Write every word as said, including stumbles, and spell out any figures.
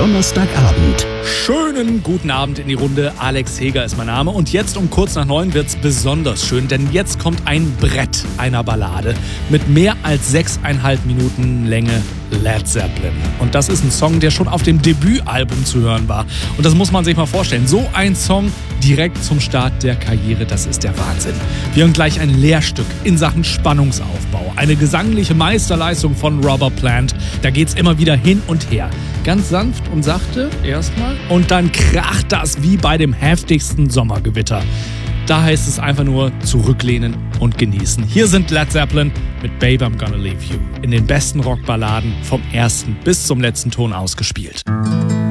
Donnerstagabend. Schönen guten Abend in die Runde. Alex Heger ist mein Name. Und jetzt um kurz nach neun wird's besonders schön, denn jetzt kommt ein Brett einer Ballade mit mehr als sechseinhalb Minuten Länge. Led Zeppelin. Und das ist ein Song, der schon auf dem Debütalbum zu hören war. Und das muss man sich mal vorstellen. So ein Song direkt zum Start der Karriere, das ist der Wahnsinn. Wir hören gleich ein Lehrstück in Sachen Spannungsaufbau. Eine gesangliche Meisterleistung von Robert Plant. Da geht's immer wieder hin und her. Ganz sanft und sachte erstmal. Und dann kracht das wie bei dem heftigsten Sommergewitter. Da heißt es einfach nur zurücklehnen und genießen. Hier sind Led Zeppelin mit Babe I'm Gonna Leave You. In den besten Rockballaden vom ersten bis zum letzten Ton ausgespielt.